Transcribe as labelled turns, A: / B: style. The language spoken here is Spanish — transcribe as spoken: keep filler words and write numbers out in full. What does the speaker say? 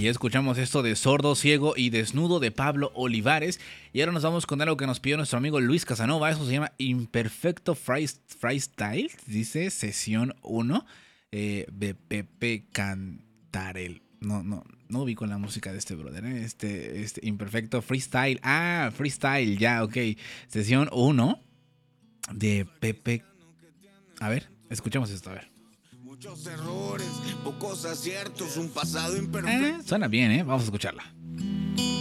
A: Y ya escuchamos esto de Sordo, Ciego y Desnudo de Pablo Olivares. Y ahora nos vamos con algo que nos pidió nuestro amigo Luis Casanova. Eso se llama Imperfecto Freestyle. Dice Sesión uno. Eh, B P P Cantarel. No, no, no ubico la música de este brother. ¿eh? Este, este Imperfecto Freestyle. Ah, Freestyle, ya, ok. Sesión uno de Pepe. A ver, escuchemos esto, a ver.
B: Muchos errores, pocos aciertos, un pasado imperfecto.
A: Eh, suena bien, ¿eh? Vamos a escucharla.